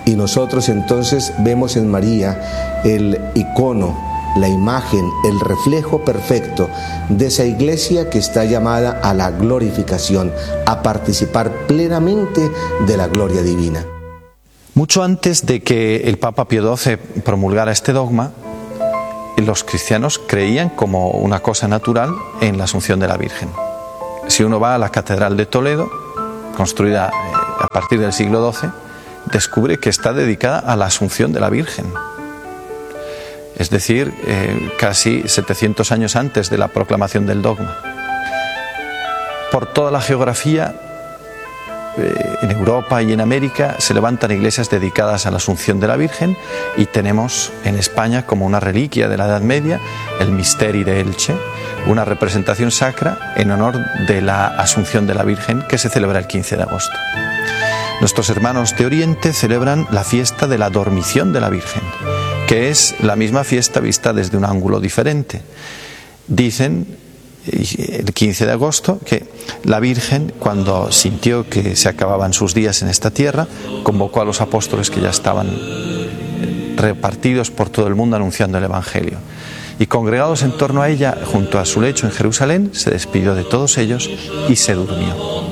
Y nosotros entonces vemos en María el icono, la imagen, el reflejo perfecto de esa iglesia que está llamada a la glorificación, a participar plenamente de la gloria divina. Mucho antes de que el Papa Pío XII promulgara este dogma, los cristianos creían como una cosa natural en la Asunción de la Virgen. Si uno va a la Catedral de Toledo, construida a partir del siglo XII, descubre que está dedicada a la Asunción de la Virgen. Es decir, casi 700 años antes de la proclamación del dogma. Por toda la geografía, en Europa y en América, se levantan iglesias dedicadas a la Asunción de la Virgen, y tenemos en España como una reliquia de la Edad Media el Misteri de Elche, una representación sacra en honor de la Asunción de la Virgen que se celebra el 15 de agosto. Nuestros hermanos de Oriente celebran la fiesta de la Dormición de la Virgen, que es la misma fiesta vista desde un ángulo diferente. Dicen el 15 de agosto que la Virgen, cuando sintió que se acababan sus días en esta tierra, convocó a los apóstoles que ya estaban repartidos por todo el mundo anunciando el Evangelio. Y congregados en torno a ella, junto a su lecho en Jerusalén, se despidió de todos ellos y se durmió.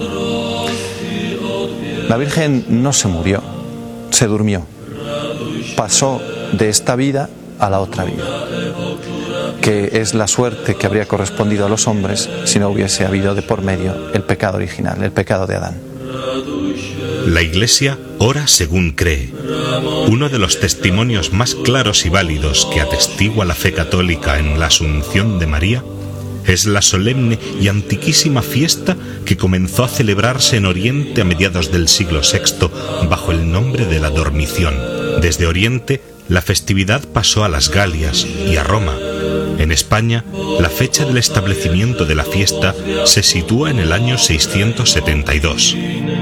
La Virgen no se murió, se durmió. Pasó de esta vida a la otra vida, que es la suerte que habría correspondido a los hombres si no hubiese habido de por medio el pecado original, el pecado de Adán. La Iglesia ora según cree. Uno de los testimonios más claros y válidos que atestigua la fe católica en la Asunción de María es la solemne y antiquísima fiesta que comenzó a celebrarse en Oriente a mediados del siglo VI bajo el nombre de la Dormición. Desde Oriente, la festividad pasó a las Galias y a Roma. En España, la fecha del establecimiento de la fiesta se sitúa en el año 672.